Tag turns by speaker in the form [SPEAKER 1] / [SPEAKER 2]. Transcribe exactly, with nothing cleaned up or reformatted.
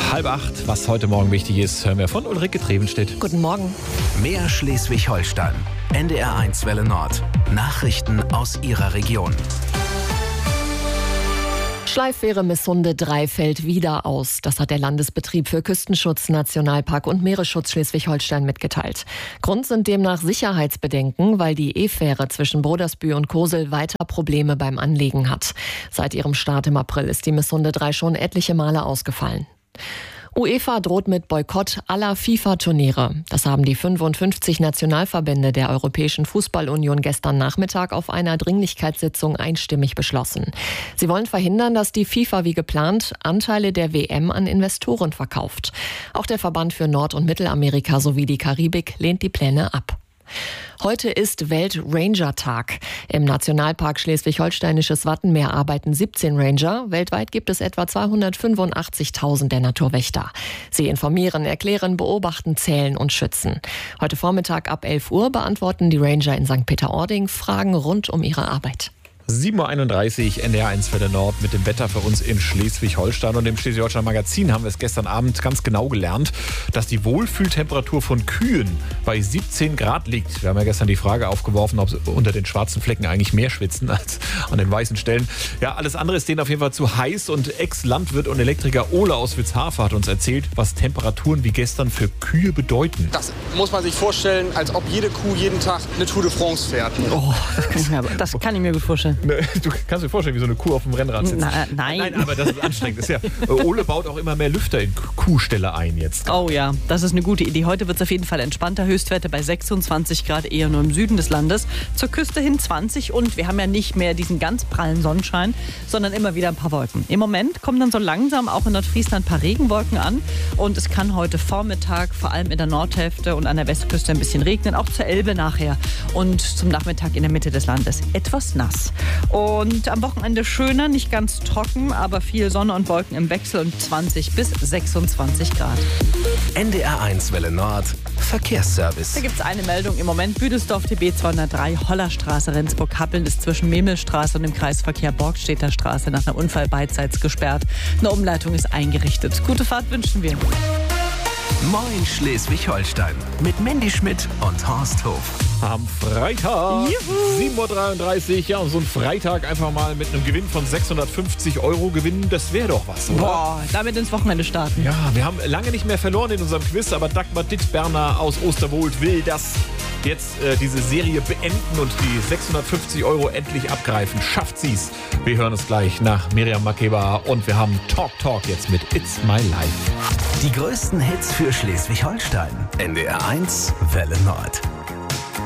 [SPEAKER 1] Halb acht, was heute Morgen wichtig ist, hören wir von Ulrike Trevenstedt.
[SPEAKER 2] Guten Morgen.
[SPEAKER 3] Mehr Schleswig-Holstein. N D R eins Welle Nord. Nachrichten aus Ihrer Region.
[SPEAKER 2] Schleiffähre Missunde drei fällt wieder aus. Das hat der Landesbetrieb für Küstenschutz, Nationalpark und Meeresschutz Schleswig-Holstein mitgeteilt. Grund sind demnach Sicherheitsbedenken, weil die E-Fähre zwischen Brodersbühl und Kosel weiter Probleme beim Anlegen hat. Seit ihrem Start im April ist die Missunde drei schon etliche Male ausgefallen. UEFA droht mit Boykott aller FIFA-Turniere. Das haben die fünfundfünfzig Nationalverbände der Europäischen Fußballunion gestern Nachmittag auf einer Dringlichkeitssitzung einstimmig beschlossen. Sie wollen verhindern, dass die FIFA wie geplant Anteile der W M an Investoren verkauft. Auch der Verband für Nord- und Mittelamerika sowie die Karibik lehnt die Pläne ab. Heute ist Welt-Ranger-Tag. Im Nationalpark Schleswig-Holsteinisches Wattenmeer arbeiten siebzehn Ranger. Weltweit gibt es etwa zweihundertfünfundachtzigtausend der Naturwächter. Sie informieren, erklären, beobachten, zählen und schützen. Heute Vormittag ab elf Uhr beantworten die Ranger in Sankt Peter-Ording Fragen rund um ihre Arbeit.
[SPEAKER 1] sieben Uhr einunddreißig, N D R eins Welle Nord mit dem Wetter für uns in Schleswig-Holstein. Und im Schleswig-Holstein Magazin haben wir es gestern Abend ganz genau gelernt, dass die Wohlfühltemperatur von Kühen bei siebzehn Grad liegt. Wir haben ja gestern die Frage aufgeworfen, ob sie unter den schwarzen Flecken eigentlich mehr schwitzen als an den weißen Stellen. Ja, alles andere ist denen auf jeden Fall zu heiß. Und Ex-Landwirt und Elektriker Ole aus Witzhafer hat uns erzählt, was Temperaturen wie gestern für Kühe bedeuten.
[SPEAKER 4] Das muss man sich vorstellen, als ob jede Kuh jeden Tag eine Tour de France fährt.
[SPEAKER 5] Oh, das kann ich mir, das kann ich mir gut vorstellen.
[SPEAKER 1] Du kannst dir vorstellen, wie so eine Kuh auf dem Rennrad sitzt.
[SPEAKER 5] Na, nein.
[SPEAKER 1] Nein, aber das ist anstrengend. Ist ja, Ole baut auch immer mehr Lüfter in Kuhställe ein jetzt.
[SPEAKER 5] Oh ja, das ist eine gute Idee. Heute wird es auf jeden Fall entspannter. Höchstwerte bei sechsundzwanzig Grad, eher nur im Süden des Landes. Zur Küste hin zwanzig und wir haben ja nicht mehr diesen ganz prallen Sonnenschein, sondern immer wieder ein paar Wolken. Im Moment kommen dann so langsam auch in Nordfriesland ein paar Regenwolken an und es kann heute Vormittag vor allem in der Nordhälfte und an der Westküste ein bisschen regnen, auch zur Elbe nachher und zum Nachmittag in der Mitte des Landes etwas nass. Und am Wochenende schöner, nicht ganz trocken, aber viel Sonne und Wolken im Wechsel und zwanzig bis sechsundzwanzig Grad.
[SPEAKER 3] N D R eins Welle Nord. Verkehrsservice.
[SPEAKER 5] Da gibt es eine Meldung im Moment. Büdelsdorf T B zweihundertdrei, Hollerstraße, Rendsburg-Kappeln ist zwischen Memmelstraße und dem Kreisverkehr Borgstedter Straße nach einem Unfall beidseits gesperrt. Eine Umleitung ist eingerichtet. Gute Fahrt wünschen wir.
[SPEAKER 3] Moin Schleswig-Holstein mit Mandy Schmidt und Horst Hof.
[SPEAKER 1] Am Freitag, sieben Uhr dreiunddreißig, ja, und so ein Freitag einfach mal mit einem Gewinn von sechshundertfünfzig Euro gewinnen, das wäre doch was, oder?
[SPEAKER 5] Boah, damit ins Wochenende starten.
[SPEAKER 1] Ja, wir haben lange nicht mehr verloren in unserem Quiz, aber Dagmar Dittberner aus Osterwold will das jetzt äh, diese Serie beenden und die sechshundertfünfzig Euro endlich abgreifen. Schafft sie's? Wir hören uns gleich nach Miriam Makeba und wir haben Talk Talk jetzt mit It's My Life.
[SPEAKER 3] Die größten Hits für Schleswig-Holstein. N D R eins Welle Nord.